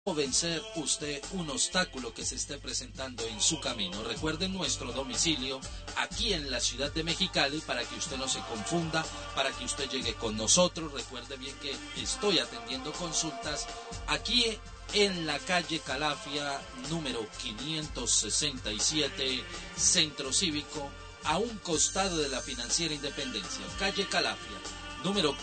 vencer usted un obstáculo que se esté presentando en su camino. Recuerden nuestro domicilio aquí en la ciudad de Mexicali para que usted no se confunda, para que usted llegue con nosotros. Recuerde bien que estoy atendiendo consultas aquí en la calle Calafia número 567, Centro Cívico, a un costado de la Financiera Independencia. Calle Calafia número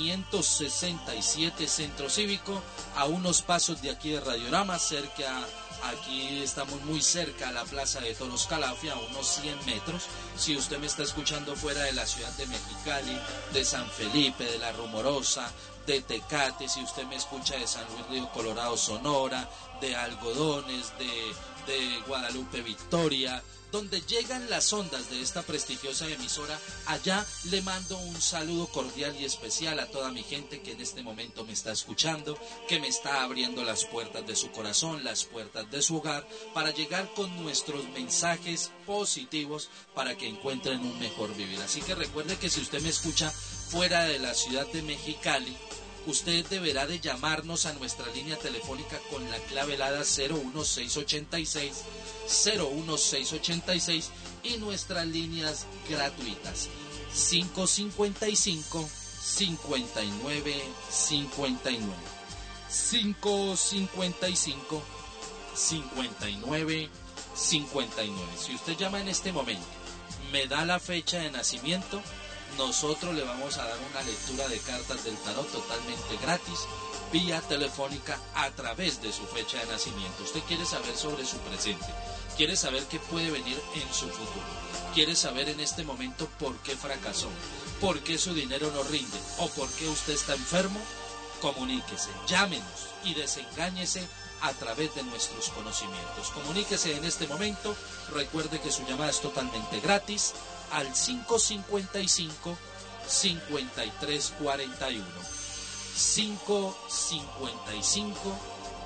567, Centro Cívico, a unos pasos de aquí de Radiorama, aquí estamos muy cerca a la Plaza de Toros Calafia, a unos 100 metros. Si usted me está escuchando fuera de la ciudad de Mexicali, de San Felipe, de La Rumorosa, de Tecate, si usted me escucha de San Luis Río Colorado, Sonora, de Algodones, de Guadalupe Victoria, donde llegan las ondas de esta prestigiosa emisora, allá le mando un saludo cordial y especial a toda mi gente que en este momento me está escuchando, que me está abriendo las puertas de su corazón, las puertas de su hogar, para llegar con nuestros mensajes positivos para que encuentren un mejor vivir. Así que recuerde que si usted me escucha fuera de la ciudad de Mexicali, usted deberá de llamarnos a nuestra línea telefónica con la clave helada 01686 y nuestras líneas gratuitas 555 59 59 555 59 59. Si usted llama en este momento, me da la fecha de nacimiento, nosotros le vamos a dar una lectura de cartas del tarot totalmente gratis, vía telefónica, a través de su fecha de nacimiento. Usted quiere saber sobre su presente, quiere saber qué puede venir en su futuro, quiere saber en este momento por qué fracasó, por qué su dinero no rinde o por qué usted está enfermo. Comuníquese, llámenos y desengáñese a través de nuestros conocimientos. Comuníquese en este momento, recuerde que su llamada es totalmente gratis, al 555 5341 555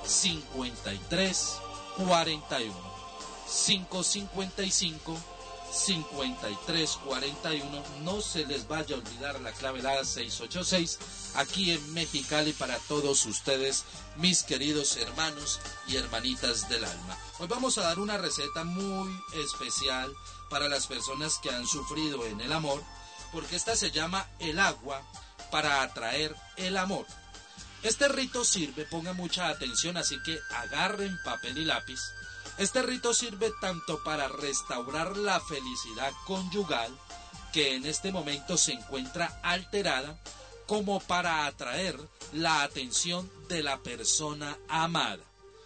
5341 555 5341. No se les vaya a olvidar la clave helada 686 aquí en Mexicali para todos ustedes, mis queridos hermanos y hermanitas del alma. Hoy vamos a dar una receta muy especial para las personas que han sufrido en el amor, porque esta se llama el agua para atraer el amor. Este rito sirve, ponga mucha atención, así que agarren papel y lápiz. Este rito sirve tanto para restaurar la felicidad conyugal, que en este momento se encuentra alterada, como para atraer la atención de la persona amada.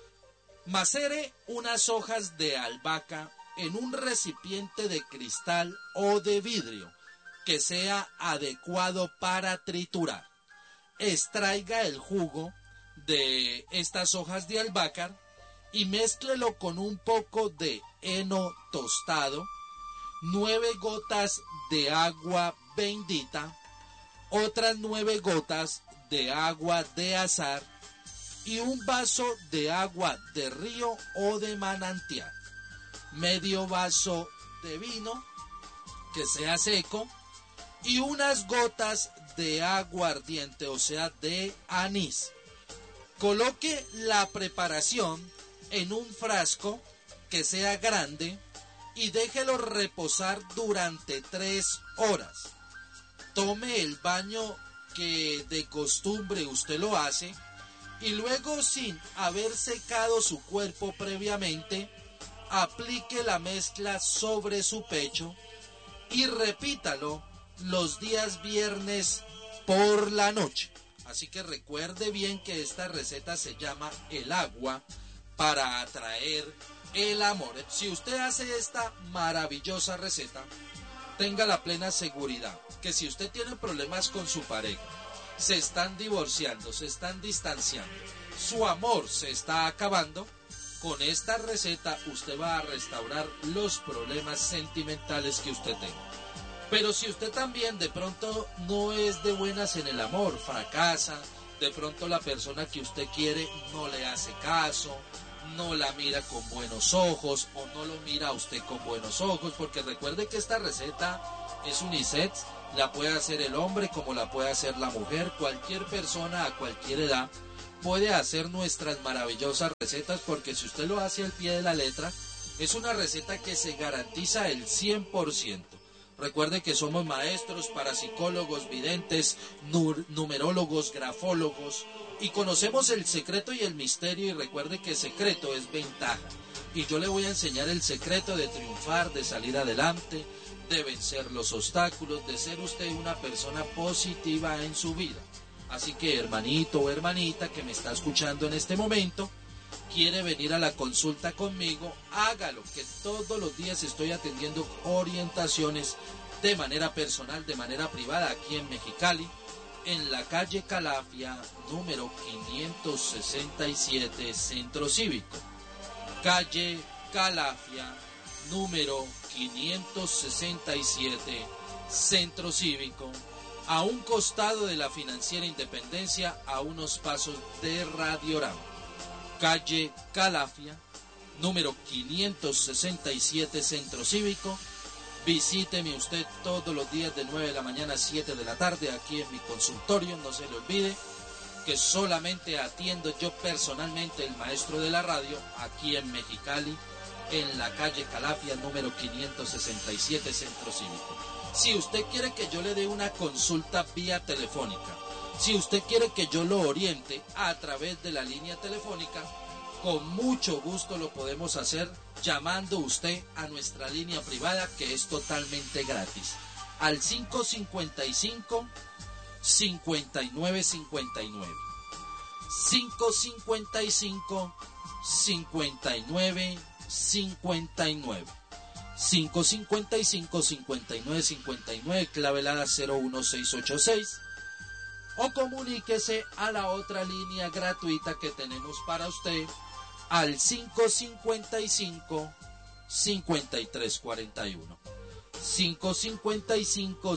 Macere unas hojas de albahaca en un recipiente de cristal o de vidrio que sea adecuado para triturar. Extraiga el jugo de estas hojas de albahaca y mézclelo con un poco de heno tostado, 9 gotas de agua bendita, otras 9 gotas de agua de azahar y un vaso de agua de río o de manantial, medio vaso de vino que sea seco y unas gotas de agua ardiente, o sea, de anís. Coloque la preparación en un frasco que sea grande y déjelo reposar durante 3 horas. Tome el baño que de costumbre usted lo hace y luego, sin haber secado su cuerpo previamente, aplique la mezcla sobre su pecho y repítalo los días viernes por la noche. Así que recuerde bien que esta receta se llama el agua para atraer el amor. Si usted hace esta maravillosa receta, tenga la plena seguridad que si usted tiene problemas con su pareja, se están divorciando, se están distanciando, su amor se está acabando, con esta receta usted va a restaurar los problemas sentimentales que usted tenga. Pero si usted también de pronto no es de buenas en el amor, fracasa, de pronto la persona que usted quiere no le hace caso, no la mira con buenos ojos o no lo mira a usted con buenos ojos, porque recuerde que esta receta es unisex, la puede hacer el hombre como la puede hacer la mujer, cualquier persona a cualquier edad puede hacer nuestras maravillosas recetas, porque si usted lo hace al pie de la letra, es una receta que se garantiza el 100%. Recuerde que somos maestros, parapsicólogos, videntes, numerólogos, grafólogos, y conocemos el secreto y el misterio, y recuerde que secreto es ventaja. Y yo le voy a enseñar el secreto de triunfar, de salir adelante, de vencer los obstáculos, de ser usted una persona positiva en su vida. Así que, hermanito o hermanita que me está escuchando en este momento, quiere venir a la consulta conmigo, hágalo, que todos los días estoy atendiendo orientaciones de manera personal, de manera privada, aquí en Mexicali, en la calle Calafia, número 567, Centro Cívico. Calle Calafia, número 567, Centro Cívico, a un costado de la Financiera Independencia, a unos pasos de Radiorama. Calle Calafia, número 567, Centro Cívico. Visíteme usted todos los días de 9 de la mañana a 7 de la tarde aquí en mi consultorio. No se le olvide que solamente atiendo yo personalmente, el maestro de la radio, aquí en Mexicali, en la calle Calafia, número 567, Centro Cívico. Si usted quiere que yo le dé una consulta vía telefónica, si usted quiere que yo lo oriente a través de la línea telefónica, con mucho gusto lo podemos hacer llamando usted a nuestra línea privada, que es totalmente gratis, al 555 5959, 555 5959, 555 5959, clave helada 01686, o comuníquese a la otra línea gratuita que tenemos para usted al 555 5341, 555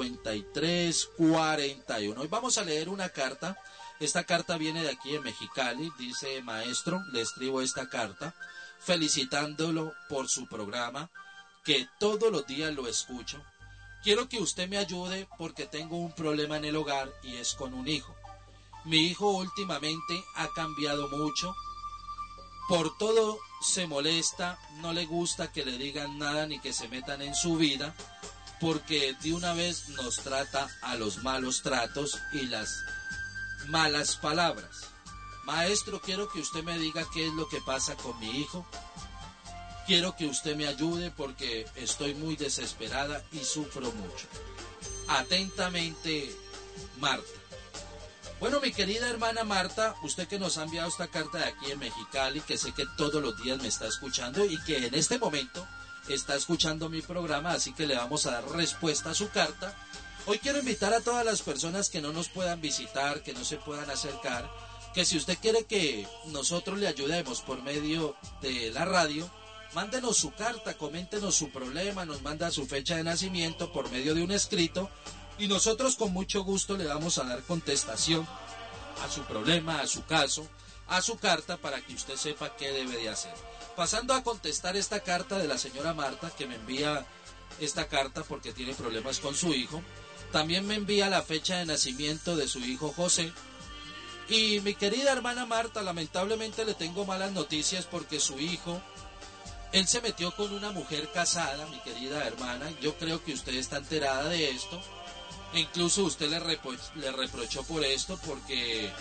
5341. Hoy vamos a leer una carta. Esta carta viene de aquí de Mexicali. Dice: maestro, le escribo esta carta felicitándolo por su programa, que todos los días lo escucho. Quiero que usted me ayude porque tengo un problema en el hogar, y es con un hijo. Mi hijo últimamente ha cambiado mucho. Por todo se molesta, no le gusta que le digan nada ni que se metan en su vida, porque de una vez nos trata a los malos tratos y las malas palabras. Maestro, quiero que usted me diga qué es lo que pasa con mi hijo. Quiero que usted me ayude porque estoy muy desesperada y sufro mucho. Atentamente, Marta. Bueno, mi querida hermana Marta, usted que nos ha enviado esta carta de aquí en Mexicali, que sé que todos los días me está escuchando y que en este momento está escuchando mi programa, así que le vamos a dar respuesta a su carta. Hoy quiero invitar a todas las personas que no nos puedan visitar, que no se puedan acercar, que si usted quiere que nosotros le ayudemos por medio de la radio, mándenos su carta, coméntenos su problema, nos manda su fecha de nacimiento por medio de un escrito, y nosotros con mucho gusto le vamos a dar contestación a su problema, a su caso, a su carta, para que usted sepa qué debe de hacer. Pasando a contestar esta carta de la señora Marta, que me envía esta carta porque tiene problemas con su hijo. También me envía la fecha de nacimiento de su hijo José. Y mi querida hermana Marta, lamentablemente le tengo malas noticias porque su hijo, él se metió con una mujer casada, mi querida hermana. Yo creo que usted está enterada de esto. Incluso usted le reprochó por esto, porque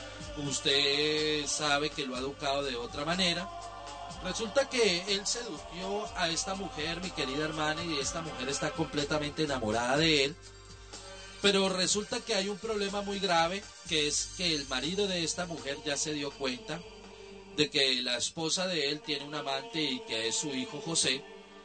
usted sabe que lo ha educado de otra manera. Resulta que él sedujo a esta mujer, mi querida hermana, y esta mujer está completamente enamorada de él. Pero resulta que hay un problema muy grave, que es que el marido de esta mujer ya se dio cuenta de que la esposa de él tiene un amante y que es su hijo José.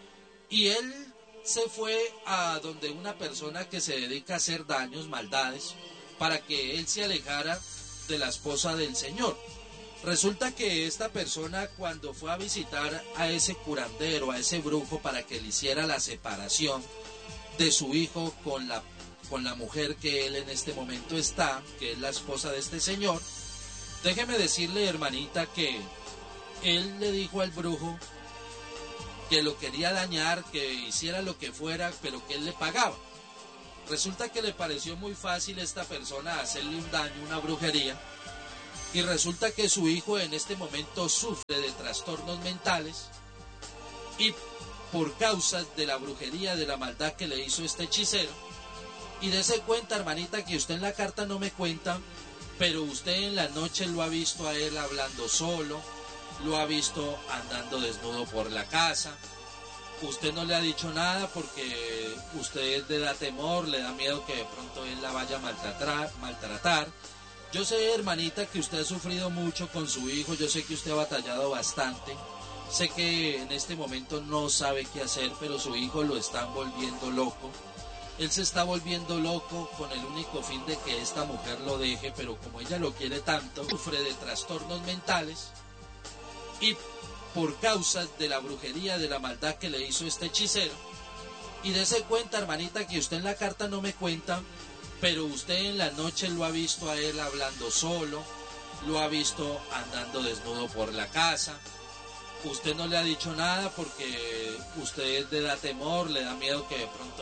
Y él se fue a donde una persona que se dedica a hacer daños, maldades, para que él se alejara de la esposa del Señor. Resulta que esta persona, cuando fue a visitar a ese curandero, a ese brujo, para que le hiciera la separación de su hijo con la mujer que él en este momento está, que es la esposa de este señor, déjeme decirle, hermanita, que él le dijo al brujo que lo quería dañar, que hiciera lo que fuera, pero que él le pagaba. Resulta que le pareció muy fácil a esta persona hacerle un daño, una brujería, Y resulta que su hijo en este momento sufre de trastornos mentales y por causa de la brujería, de la maldad que le hizo este hechicero. Y dése cuenta, hermanita, que usted en la carta no me cuenta, pero usted en la noche lo ha visto a él hablando solo, lo ha visto andando desnudo por la casa. Usted no le ha dicho nada porque usted le da temor, le da miedo que de pronto él la vaya a maltratar. Yo sé, hermanita, que usted ha sufrido mucho con su hijo, yo sé que usted ha batallado bastante. Sé que en este momento no sabe qué hacer, pero su hijo lo están volviendo loco. Él se está volviendo loco con el único fin de que esta mujer lo deje, pero como ella lo quiere tanto, sufre de trastornos mentales y por causa de la brujería, de la maldad que le hizo este hechicero. Y dése cuenta, hermanita, que usted en la carta no me cuenta, pero usted en la noche lo ha visto a él hablando solo, lo ha visto andando desnudo por la casa. Usted no le ha dicho nada porque usted le da temor, le da miedo que de pronto